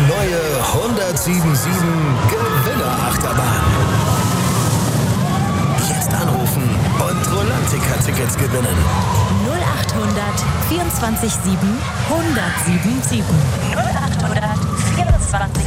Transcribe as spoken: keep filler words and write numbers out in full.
neue hundertsiebundsiebzig Gewinnerachterbahn. Jetzt anrufen und Rolantica-Tickets gewinnen. null achthundert vierundzwanzig sieben hundertsiebenundsiebzig. null achthundert vierundzwanzig